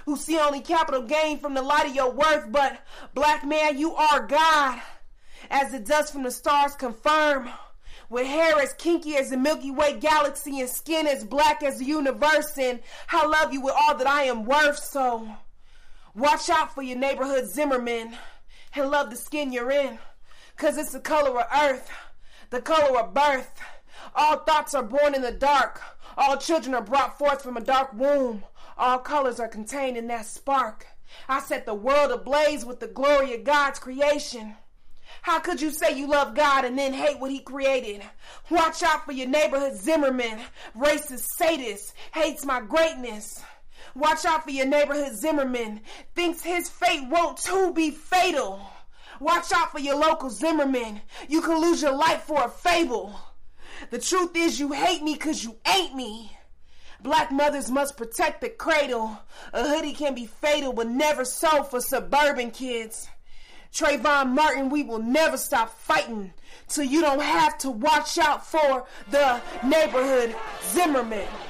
who see only capital gain from the light of your worth. But black man, you are God, as the dust from the stars confirm. With hair as kinky as the Milky Way galaxy and skin as black as the universe, and I love you with all that I am worth. So watch out for your neighborhood Zimmerman and love the skin you're in, cause it's the color of earth, the color of birth. All thoughts are born in the dark. All children are brought forth from a dark womb. All colors are contained in that spark. I set the world ablaze with the glory of God's creation. How could you say you love God and then hate what he created? Watch out for your neighborhood Zimmerman, racist sadist, hates my greatness. Watch out for your neighborhood Zimmerman, thinks his fate won't too be fatal. Watch out for your local Zimmerman, you can lose your life for a fable. The truth is you hate me cause you ain't me. Black mothers must protect the cradle. A hoodie can be fatal but never so for suburban kids. Trayvon Martin, we will never stop fighting till you don't have to watch out for the neighborhood Zimmerman.